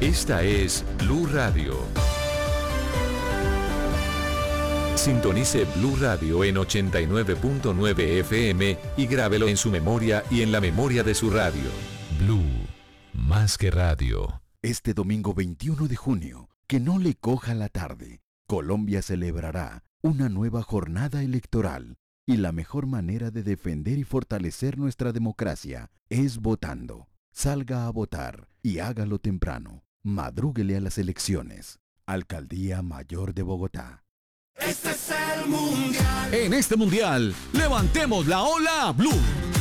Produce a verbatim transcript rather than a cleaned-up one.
Esta es Blue Radio. Sintonice Blue Radio en ochenta y nueve punto nueve F M y grábelo en su memoria y en la memoria de su radio. Blue, más que radio. Este domingo veintiuno de junio, que no le coja la tarde, Colombia celebrará una nueva jornada electoral y la mejor manera de defender y fortalecer nuestra democracia es votando. Salga a votar y hágalo temprano. Madrúguele a las elecciones. Alcaldía Mayor de Bogotá. Este es el mundial. En este mundial, levantemos la ola Blue.